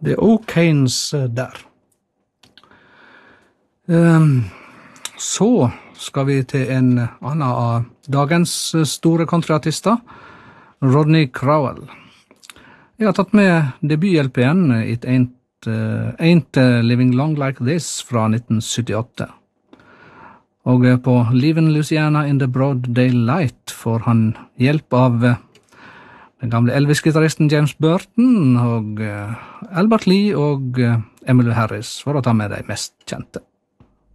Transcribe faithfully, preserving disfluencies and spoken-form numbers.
Det er O'Kanes der. Um, så skal vi til en annen av dagens store countryartister, Rodney Crowell. Jeg har tatt med debut-L P-en It Ain't, uh, Ain't Living Long Like This fra nitten syttiåtte. Og på Leavin' Louisiana in the Broad Daylight får han hjelp av den gamle Elvis-gitarristen James Burton og Albert Lee og Emmylou Harris, for å ta med de mest kjente.